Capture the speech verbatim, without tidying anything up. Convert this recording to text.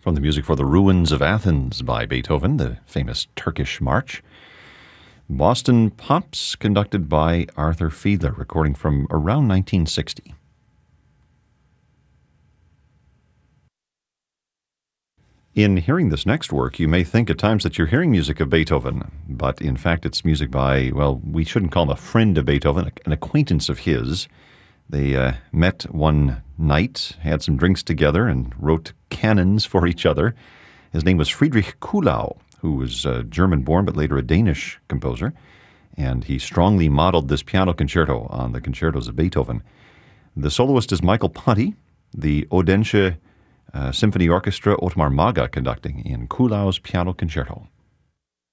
From the music for The Ruins of Athens by Beethoven, the famous Turkish march. Boston Pops, conducted by Arthur Fiedler, recording from around nineteen sixty. In hearing this next work, you may think at times that you're hearing music of Beethoven, but in fact it's music by, well, we shouldn't call him a friend of Beethoven, an acquaintance of his. They uh, met one night, had some drinks together, and wrote canons for each other. His name was Friedrich Kuhlau, who was uh, German-born but later a Danish composer, and he strongly modeled this piano concerto on the concertos of Beethoven. The soloist is Michael Ponty, the Odensche uh, Symphony Orchestra, Otmar Maga conducting in Kuhlau's Piano Concerto.